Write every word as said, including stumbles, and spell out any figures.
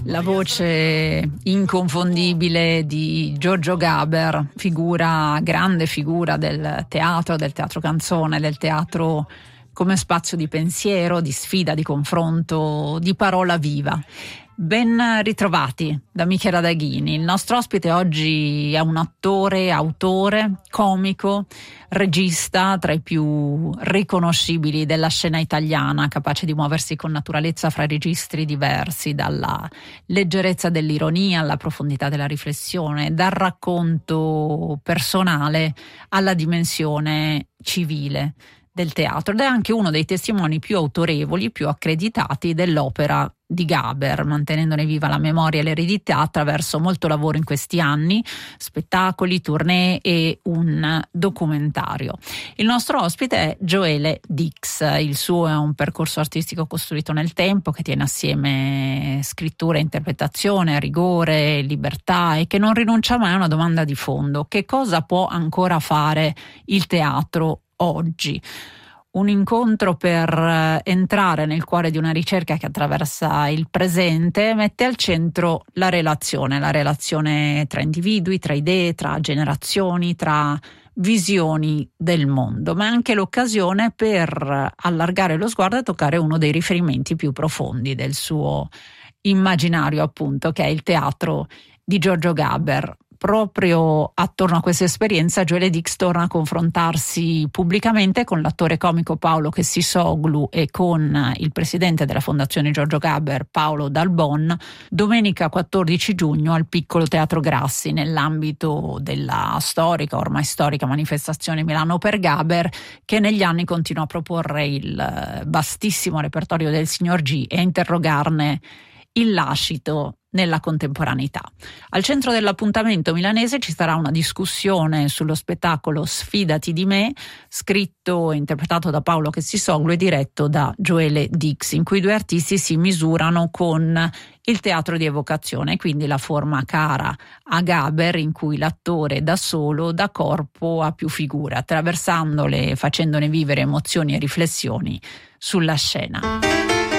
La voce inconfondibile di Giorgio Gaber, figura, grande figura del teatro, del teatro canzone, del teatro come spazio di pensiero, di sfida, di confronto, di parola viva. Ben ritrovati da Michela Daghini. Il nostro ospite oggi è un attore, autore, comico, regista tra i più riconoscibili della scena italiana, capace di muoversi con naturalezza fra registri diversi, dalla leggerezza dell'ironia alla profondità della riflessione, dal racconto personale alla dimensione civile del teatro, ed è anche uno dei testimoni più autorevoli, più accreditati dell'opera di Gaber, mantenendone viva la memoria e l'eredità attraverso molto lavoro in questi anni, spettacoli, tournée e un documentario. Il nostro ospite è Joele Dix. Il suo è un percorso artistico costruito nel tempo che tiene assieme scrittura e interpretazione, rigore, libertà, e che non rinuncia mai a una domanda di fondo: che cosa può ancora fare il teatro oggi? Un incontro per entrare nel cuore di una ricerca che attraversa il presente, mette al centro la relazione, la relazione tra individui, tra idee, tra generazioni, tra visioni del mondo, ma è anche l'occasione per allargare lo sguardo e toccare uno dei riferimenti più profondi del suo immaginario, appunto, che è il teatro di Giorgio Gaber. Proprio attorno a questa esperienza Joele Dix torna a confrontarsi pubblicamente con l'attore comico Paolo Kessisoglu e con il presidente della Fondazione Giorgio Gaber, Paolo Dal Bon, domenica quattordici giugno al Piccolo Teatro Grassi, nell'ambito della storica, ormai storica manifestazione Milano per Gaber, che negli anni continua a proporre il vastissimo repertorio del Signor G e a interrogarne il lascito nella contemporaneità. Al centro dell'appuntamento milanese ci sarà una discussione sullo spettacolo Sfidati di me, scritto e interpretato da Paolo Kessisoglu e diretto da Joele Dix, in cui i due artisti si misurano con il teatro di evocazione, quindi la forma cara a Gaber, in cui l'attore da solo dà corpo a più figure, attraversandole e facendone vivere emozioni e riflessioni sulla scena.